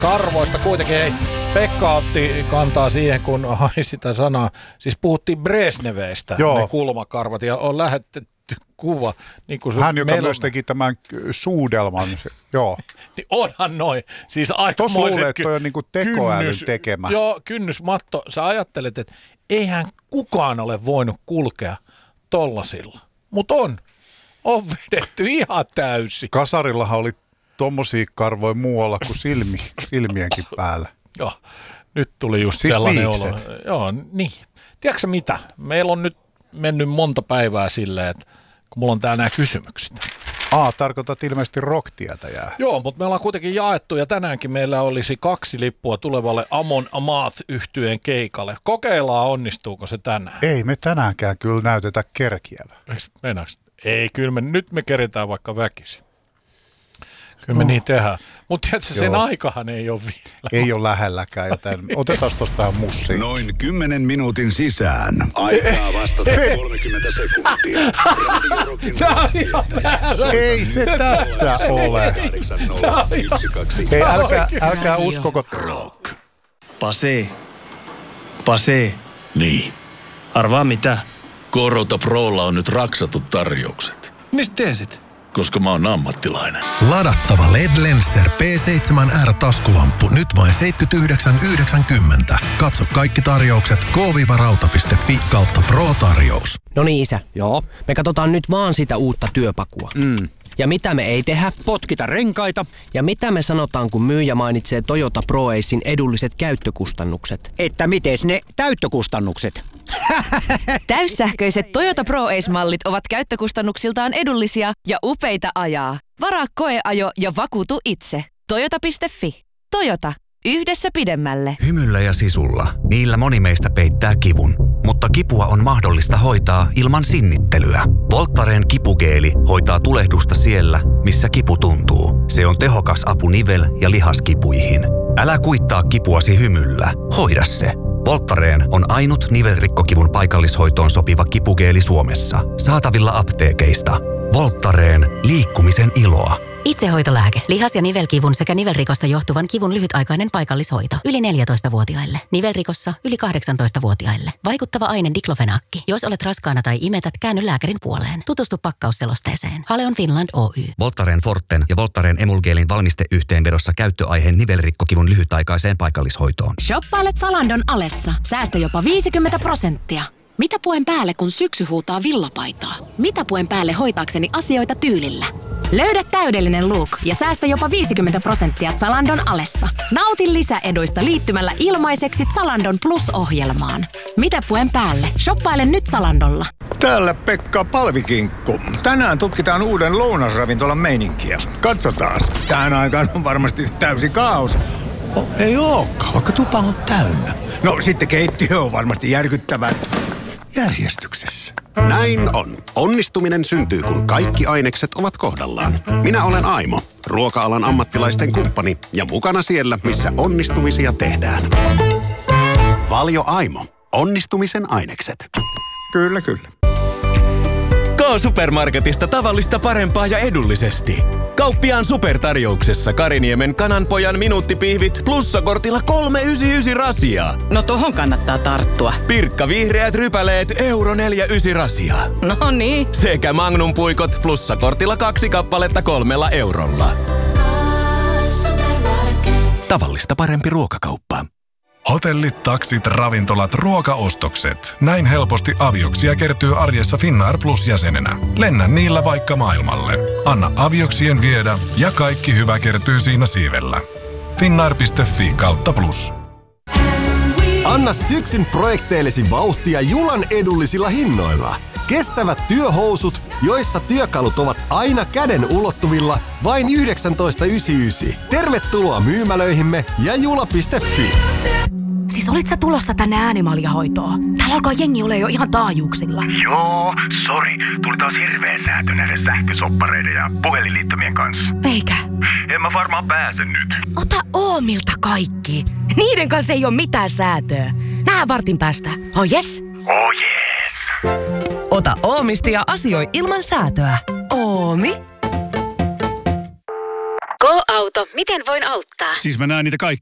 Karvoista kuitenkin. Hei, Pekka otti kantaa siihen, kun haisi sitä sanaa. Siis puhuttiin Brezhneveistä, ne kulmakarvat, ja on lähetetty kuva. Niin kuin hän, joka myös teki tämän suudelman. Joo. Niin onhan noin. Siis tuossa luulee, että toi on niin kuin tekoälyn tekemä. Joo, kynnysmatto. Sä ajattelet, että eihän kukaan ole voinut kulkea tollasilla. Mutta on vedetty ihan täysin. Kasarillahan oli tommosia karvoja muualla kuin silmienkin päällä. Joo, nyt tuli just siis sellainen viikset. olo. Joo, niin. Tiedätkö mitä? Meillä on nyt mennyt monta päivää silleen, että kun mulla on täällä nämä kysymykset. Tarkoitat ilmeisesti Rock-tietäjää. Joo, mutta me ollaan kuitenkin jaettu ja tänäänkin meillä olisi 2 lippua tulevalle Amon Amarth-yhtyeen keikalle. Kokeillaan, onnistuuko se tänään. Ei me tänäänkään kyllä näytetä kerkiävä. Ei, kyllä nyt me keritään vaikka väkisin. Kyllä me niin tehdään. Mutta tiedätkö, sen aikahan ei ole vielä. Ei ole lähelläkään, joten otetaan tuosta vähän mussia. Noin 10 minuutin sisään. Aikaa vastata 30 sekuntia. Ei se tässä ole. Hei, älkää uskoko. Rock. Pase. Niin. Arvaa mitä? Korota Prolla on nyt raksatut tarjoukset. Mistä tiesit? Koska mä oon ammattilainen. Ladattava LED Lenser P7R-taskulamppu nyt vain 79,90. Katso kaikki tarjoukset k-rauta.fi/kautta Pro-tarjous. No niin isä. Joo. Me katsotaan nyt vaan sitä uutta työpakua. Ja mitä me ei tehdä? Potkita renkaita. Ja mitä me sanotaan, kun myyjä mainitsee Toyota ProAcen edulliset käyttökustannukset? Että mites ne täyttökustannukset? Täyssähköiset Toyota ProAce-mallit ovat käyttökustannuksiltaan edullisia ja upeita ajaa. Varaa koeajo ja vakuutu itse. Toyota.fi. Toyota. Yhdessä pidemmälle. Hymyllä ja sisulla. Niillä moni meistä peittää kivun. Mutta kipua on mahdollista hoitaa ilman sinnittelyä. Voltaren kipugeeli hoitaa tulehdusta siellä, missä kipu tuntuu. Se on tehokas apu nivel- ja lihaskipuihin. Älä kuittaa kipuasi hymyllä. Hoida se. Voltaren on ainut nivelrikkokivun paikallishoitoon sopiva kipugeeli Suomessa. Saatavilla apteekeista. Voltaren. Liikkumisen iloa. Itsehoitolääke. Lihas- ja nivelkivun sekä nivelrikosta johtuvan kivun lyhytaikainen paikallishoito. Yli 14-vuotiaille. Nivelrikossa yli 18-vuotiaille. Vaikuttava aine diklofenaakki. Jos olet raskaana tai imetät, käänny lääkärin puoleen. Tutustu pakkausselosteeseen. Haleon Finland Oy. Voltaren Forten ja Voltaren Emulgeelin valmisteyhteenvedossa käyttöaiheen nivelrikkokivun lyhytaikaiseen paikallishoitoon. Shoppailet Zalandon alessa. Säästä jopa 50%. Mitä puen päälle, kun syksy huutaa villapaitaa? Mitä puen päälle hoitaakseni asioita tyylillä? Löydä täydellinen look ja säästä jopa 50% Zalandon alessa. Nauti lisäeduista liittymällä ilmaiseksi Zalandon Plus-ohjelmaan. Mitä puen päälle? Shoppaile nyt Zalandolla. Täällä Pekka Palvikinkku. Tänään tutkitaan uuden lounasravintolan meininkiä. Katsotaan. Tähän aikaan on varmasti täysi kaos. Ei olekaan, vaikka tupa on täynnä. No sitten keittiö on varmasti järkyttävän järjestyksessä. Näin on. Onnistuminen syntyy, kun kaikki ainekset ovat kohdallaan. Minä olen Aimo, ruoka-alan ammattilaisten kumppani ja mukana siellä, missä onnistumisia tehdään. Valio Aimo. Onnistumisen ainekset. Kyllä, kyllä. K-Supermarketista tavallista parempaa ja edullisesti. Kauppiaan supertarjouksessa Kariniemen kananpojan minuuttipihvit plussakortilla 3,99 rasia. No tohon kannattaa tarttua. Pirkka vihreät rypäleet €4,9 rasia. No niin. Sekä Magnum puikot plussakortilla 2 kappaletta €3. Tavallista parempi ruokakauppa. Hotellit, taksit, ravintolat, ruokaostokset. Näin helposti Avioksia kertyy arjessa Finnair Plus-jäsenenä. Lennä niillä vaikka maailmalle. Anna Avioksien viedä ja kaikki hyvä kertyy siinä siivellä. Finnair.fi/plus. Anna syksyn projekteillesi vauhtia Julan edullisilla hinnoilla. Kestävät työhousut, joissa työkalut ovat aina käden ulottuvilla, vain 19,99. Tervetuloa myymälöihimme ja jula.fi. Siis olit sä tulossa tänne Äänimaljahoitoon? Täällä alkaa jengi ole jo ihan taajuuksilla. Joo, sori. Tuli taas hirveä säätö näiden sähkösoppareiden ja puhelinliittymien kanssa. Eikä? En mä varmaan pääse nyt. Ota Oomilta kaikki. Niiden kanssa ei ole mitään säätöä. Nähdään vartin päästä. Oh yes? Oh yes. Ota Oomista ja asioi ilman säätöä. Oomi? Auto, miten voin auttaa? Siis mä näen niitä kaikki.